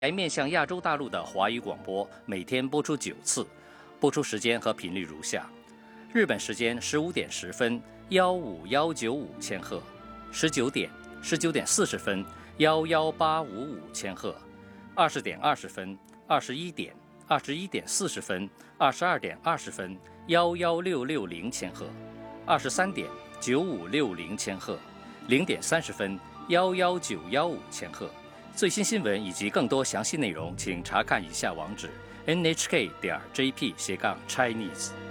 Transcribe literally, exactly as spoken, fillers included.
台面向亚洲大陆的华语广播每天播出九次，播出时间和频率如下：日本时间十五点十分，幺五幺九五千赫；十九点、十九点四十分，幺幺八五五千赫；二十点二十分、二十一点、二十一点四十分、二十二点二十分，幺幺六六零千赫；二十三点、九五六零千赫；零点三十分，幺幺九幺五千赫。最新新闻以及更多详细内容，请查看以下网址 ：n h k 点 j p 斜杠 Chinese。